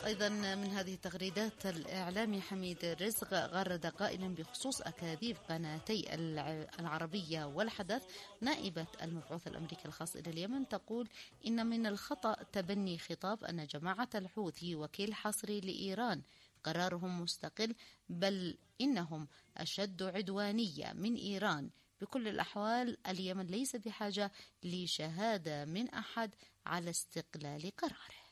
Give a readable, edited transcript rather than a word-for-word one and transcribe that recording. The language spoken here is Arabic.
أيضا من هذه التغريدات الإعلامي حميد رزق غرد قائلا بخصوص أكاذيب قناتي العربية والحدث: نائبة المبعوث الأمريكي الخاص إلى اليمن تقول إن من الخطأ تبني خطاب أن جماعة الحوثي وكيل حصري لإيران، قرارهم مستقل، بل إنهم أشد عدوانية من إيران. بكل الأحوال اليمن ليس بحاجة لشهادة من أحد على استقلال قراره.